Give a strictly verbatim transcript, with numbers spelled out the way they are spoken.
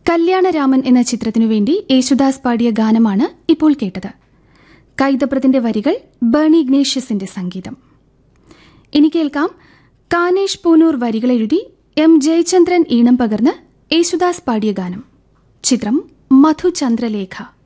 കല്യാണരാമൻ എന്ന ചിത്രത്തിനു വേണ്ടി യേശുദാസ് പാടിയ ഗാനമാണ് ഇപ്പോൾ കേട്ടത്. കൈതപ്രത്തിന്റെ വരികൾ ബേണി ഇഗ്നേഷ്യസിന്റെ സംഗീതം. ഇനി കേൾക്കാം കാനേഷ് പൂനൂർ വരികളെഴുതി എം ജയചന്ദ്രൻ ഈണം പകർന്ന് യേശുദാസ് പാടിയ ഗാനം. ചിത്രം മധുചന്ദ്രലേഖ.